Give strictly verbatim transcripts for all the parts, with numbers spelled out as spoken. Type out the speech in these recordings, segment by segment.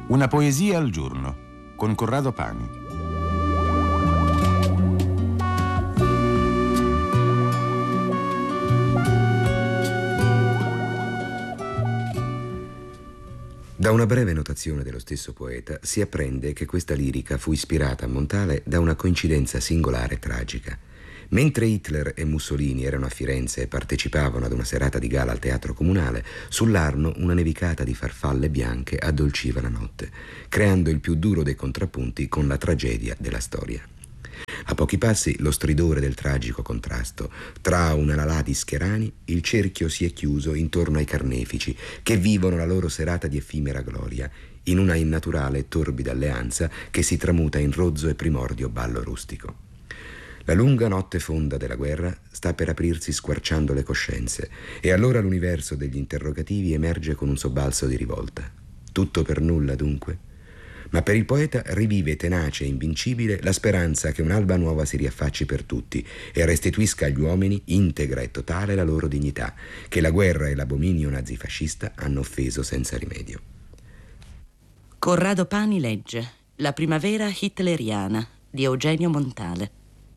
Una poesia al giorno con Corrado Pani. Da una breve notazione dello stesso poeta si apprende che questa lirica fu ispirata a Montale da una coincidenza singolare e tragica. Mentre Hitler e Mussolini erano a Firenze e partecipavano ad una serata di gala al Teatro Comunale, sull'Arno una nevicata di farfalle bianche addolciva la notte, creando il più duro dei contrappunti con la tragedia della storia. A pochi passi lo stridore del tragico contrasto. Tra una lalà di scherani, il cerchio si è chiuso intorno ai carnefici che vivono la loro serata di effimera gloria, in una innaturale e torbida alleanza che si tramuta in rozzo e primordio ballo rustico. La lunga notte fonda della guerra sta per aprirsi squarciando le coscienze e allora l'universo degli interrogativi emerge con un sobbalzo di rivolta. Tutto per nulla, dunque? Ma per il poeta rivive tenace e invincibile la speranza che un'alba nuova si riaffacci per tutti e restituisca agli uomini integra e totale la loro dignità, che la guerra e l'abominio nazifascista hanno offeso senza rimedio. Corrado Pani legge La primavera hitleriana di Eugenio Montale.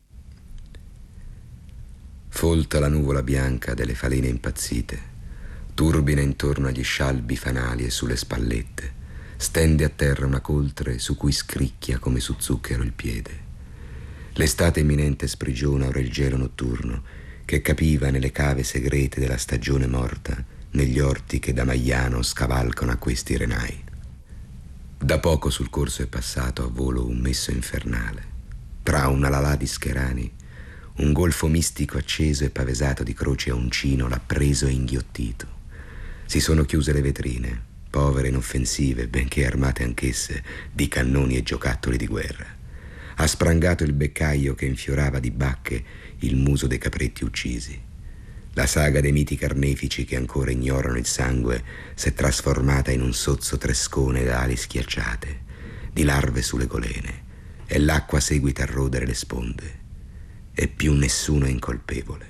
Folta la nuvola bianca delle falene impazzite, turbina intorno agli scialbi fanali e sulle spallette, stende a terra una coltre su cui scricchia come su zucchero il piede. L'estate imminente sprigiona ora il gelo notturno che capiva nelle cave segrete della stagione morta, negli orti che da Maiano scavalcano a questi renai. Da poco sul corso è passato a volo un messo infernale. Tra una lalà di scherani, un golfo mistico acceso e pavesato di croci a uncino l'ha preso e inghiottito. Si sono chiuse le vetrine, povere e inoffensive, benché armate anch'esse di cannoni e giocattoli di guerra. Ha sprangato il beccaio che infiorava di bacche il muso dei capretti uccisi. La saga dei miti carnefici che ancora ignorano il sangue s'è trasformata in un sozzo trescone da ali schiacciate, di larve sulle golene, e l'acqua seguita a rodere le sponde. E più nessuno è incolpevole.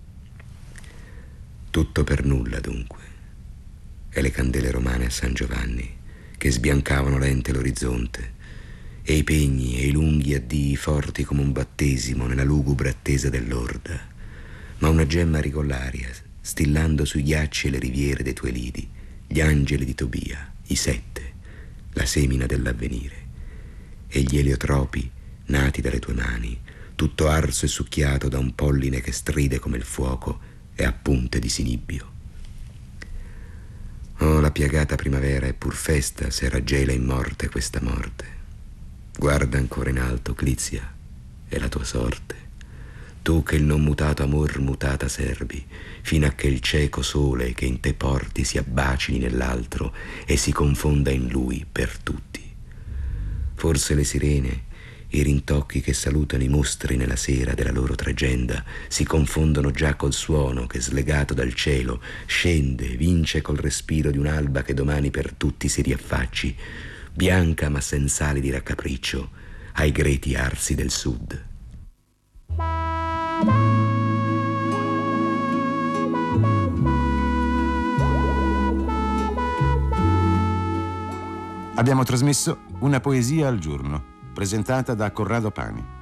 Tutto per nulla, dunque. E le candele romane a San Giovanni, che sbiancavano lente l'orizzonte, e i pegni e i lunghi addii forti come un battesimo nella lugubre attesa dell'orda, ma una gemma rigollaria, stillando sui ghiacci e le riviere dei tuoi lidi, gli angeli di Tobia, i sette, la semina dell'avvenire, e gli eliotropi nati dalle tue mani, tutto arso e succhiato da un polline che stride come il fuoco e a punte di sinibbio. Oh, la piagata primavera è pur festa se raggela in morte questa morte. Guarda ancora in alto, Clizia, è la tua sorte. Tu che il non mutato amor mutata servi, fino a che il cieco sole che in te porti si abbacini nell'altro e si confonda in lui per tutti. Forse le sirene, i rintocchi che salutano i mostri nella sera della loro tregenda si confondono già col suono che, slegato dal cielo, scende, vince col respiro di un'alba che domani per tutti si riaffacci, bianca ma senza ali di raccapriccio, ai greti arsi del sud. Abbiamo trasmesso Una poesia al giorno, presentata da Corrado Pani.